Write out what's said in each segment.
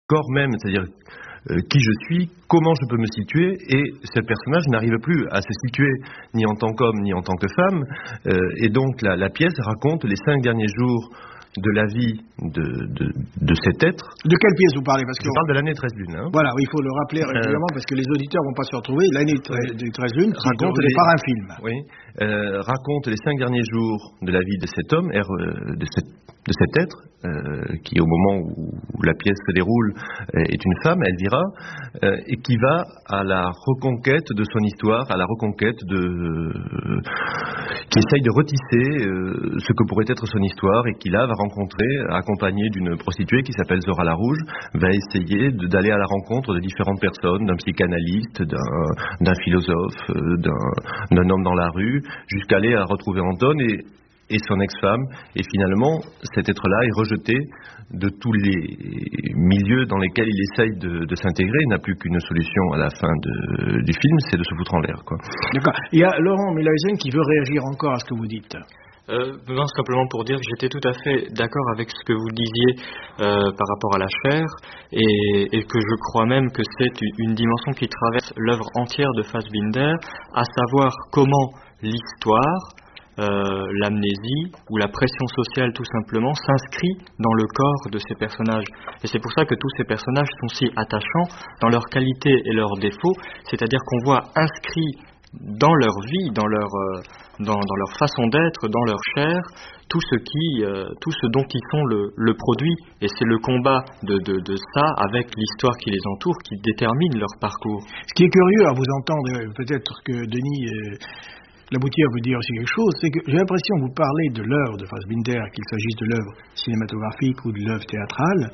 corps même, c'est-à-dire qui je suis, comment je peux me situer, et ce personnage n'arrive plus à se situer ni en tant qu'homme ni en tant que femme, et donc la pièce raconte les 5 derniers jours de la vie de cet être. De quelle pièce vous parlez? Je parle de l'année 13 lunes. Hein. Voilà, il faut le rappeler régulièrement parce que les auditeurs vont pas se retrouver. L'année des 13 lunes raconte par un film. Oui, raconte les 5 derniers jours de la vie de cet homme, de cet être, qui au moment où la pièce se déroule est une femme, Elvira, et qui va à la reconquête de son histoire, à la reconquête qui essaye de retisser ce que pourrait être son histoire, et qui là va rencontrer, accompagnée d'une prostituée qui s'appelle Zora la Rouge, va essayer d'aller à la rencontre de différentes personnes, d'un psychanalyste, d'un philosophe, d'un homme dans la rue, jusqu'à aller à retrouver Anton et son ex-femme, et finalement cet être-là est rejeté de tous les milieux dans lesquels il essaye de s'intégrer. Il n'a plus qu'une solution à la fin du film, c'est de se foutre en l'air, quoi. D'accord. Il y a Laurent Mulaisen qui veut réagir encore à ce que vous dites. Non, simplement pour dire que j'étais tout à fait d'accord avec ce que vous disiez par rapport à la chair, et que je crois même que c'est une dimension qui traverse l'œuvre entière de Fassbinder, à savoir comment l'histoire, l'amnésie ou la pression sociale tout simplement s'inscrit dans le corps de ces personnages. Et c'est pour ça que tous ces personnages sont si attachants dans leurs qualités et leurs défauts, c'est-à-dire qu'on voit inscrit dans leur vie, dans leur façon d'être, dans leur chair, tout ce dont ils sont le produit. Et c'est le combat de ça avec l'histoire qui les entoure qui détermine leur parcours. Ce qui est curieux à vous entendre, peut-être que Denis Laboutière veut dire aussi quelque chose, c'est que j'ai l'impression que vous parlez de l'œuvre de Fassbinder, qu'il s'agisse de l'œuvre cinématographique ou de l'œuvre théâtrale,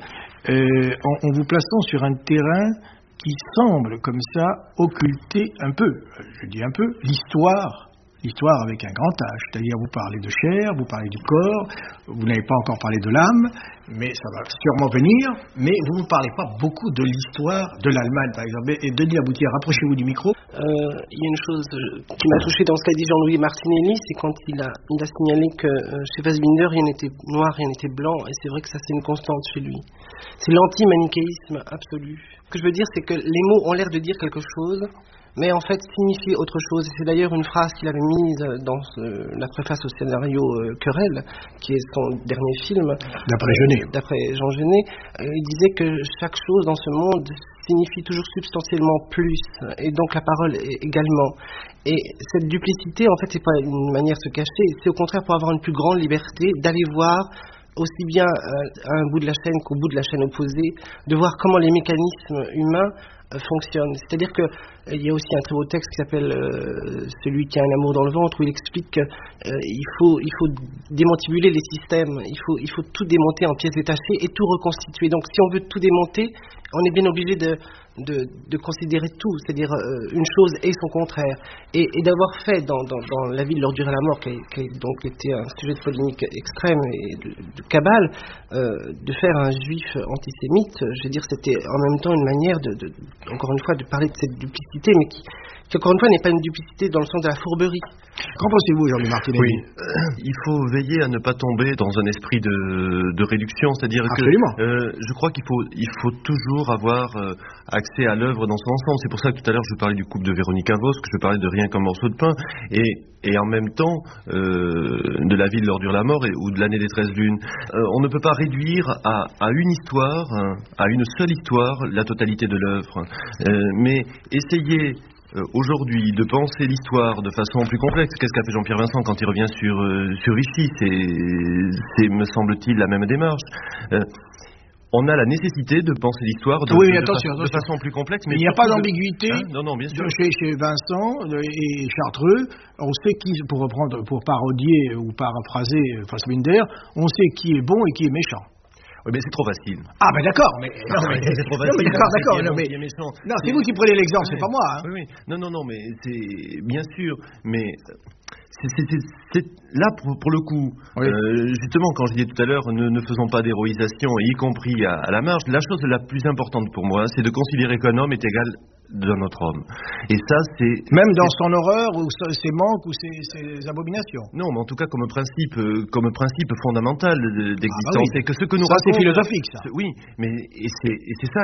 en vous plaçant sur un terrain qui semble comme ça occulter un peu, je dis un peu, l'histoire avec un grand H, c'est-à-dire vous parlez de chair, vous parlez du corps, vous n'avez pas encore parlé de l'âme, mais ça va sûrement venir, mais vous ne parlez pas beaucoup de l'histoire de l'Allemagne, par exemple. Et Denis Laboutière, rapprochez-vous du micro. Il y a une chose qui m'a touché dans ce qu'a dit Jean-Louis Martinelli, c'est quand il a signalé que chez Fassbinder, rien n'était noir, rien n'était blanc, et c'est vrai que ça c'est une constante chez lui. C'est l'anti-manichéisme absolu. Ce que je veux dire, c'est que les mots ont l'air de dire quelque chose, mais en fait signifient autre chose. Et c'est d'ailleurs une phrase qu'il avait mise dans la préface au scénario Querelle, qui est son dernier film. D'après Jean Genet. Il disait que chaque chose dans ce monde signifie toujours substantiellement plus, et donc la parole également. Et cette duplicité, en fait, c'est pas une manière de se cacher, c'est au contraire pour avoir une plus grande liberté d'aller voir aussi bien à un bout de la chaîne qu'au bout de la chaîne opposée, de voir comment les mécanismes humains fonctionnent. C'est-à-dire qu'il y a aussi un très beau texte qui s'appelle Celui qui a un amour dans le ventre, où il explique qu'il faut démantibuler les systèmes, il faut tout démonter en pièces détachées et tout reconstituer. Donc si on veut tout démonter, on est bien obligé de considérer tout, c'est-à-dire une chose et son contraire. Et d'avoir fait dans La vie de l'ordure à la mort, qui a donc été un sujet de polémique extrême et de cabale, de faire un juif antisémite, je veux dire, c'était en même temps une manière encore une fois, de parler de cette duplicité, mais qui encore une fois n'est pas une duplicité dans le sens de la fourberie. Qu'en pensez-vous, Jean-Louis Martinelli? Oui, il faut veiller à ne pas tomber dans un esprit de réduction, c'est-à-dire Absolument. que je crois qu'il faut toujours avoir accès à l'œuvre dans son ensemble. C'est pour ça que tout à l'heure je parlais du couple de Véronique Avos, que je parlais de Rien qu'un morceau de pain, et en même temps de La vie de l'ordure la mort ou de l'année des 13 lunes. On ne peut pas réduire à une histoire, à une seule histoire, la totalité de l'œuvre, mais essayer aujourd'hui de penser l'histoire de façon plus complexe. Qu'est-ce qu'a fait Jean-Pierre Vincent quand il revient sur Vichy? C'est me semble-t-il la même démarche. On a la nécessité de penser l'histoire de façon plus complexe. Mais il n'y a pas d'ambiguïté. Non, bien sûr. Chez Vincent et Chartreux, on sait qui, pour parodier ou paraphraser Fassbinder, on sait qui est bon et qui est méchant. Oui, mais c'est trop facile. Ah, ben d'accord, mais... c'est trop facile. Non, c'est vous qui prenez l'exemple, c'est pas moi. Hein. Oui. Non, mais c'est... Bien sûr, mais... C'est là, pour le coup, oui. Justement, quand je disais tout à l'heure, ne faisons pas d'héroïsation, y compris à la marge, la chose la plus importante pour moi, c'est de considérer qu'un homme est égal d'un autre homme. Et ça, c'est... Même dans son horreur, ou ses manques, ou ses abominations. Non, mais en tout cas, comme principe fondamental d'existence. Ah bah oui. C'est que ce que nous ça, raconte... c'est philosophique, ça. Oui, mais c'est ça